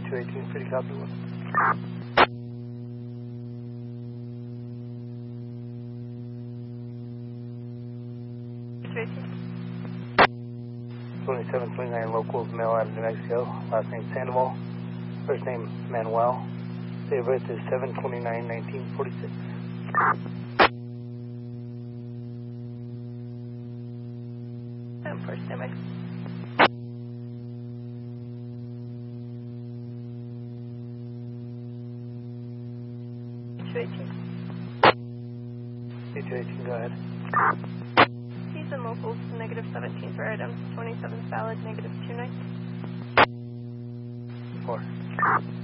218, pretty copy one. Tracy. 2729 locals, male out of New Mexico. Last name Sandoval. First name Manuel. Date of birth is 7/29/1946. First name. C218, go ahead. He's in locals, -17 for items, 27 valid, -29. 4.